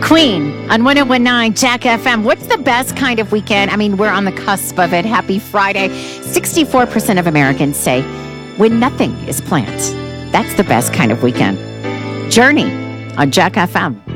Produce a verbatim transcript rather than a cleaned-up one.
Queen on one oh one point nine Jack F M. What's the best kind of weekend? I mean, we're on the cusp of it. Happy Friday. sixty-four percent of Americans say when nothing is planned. That's the best kind of weekend. Journey on Jack F M.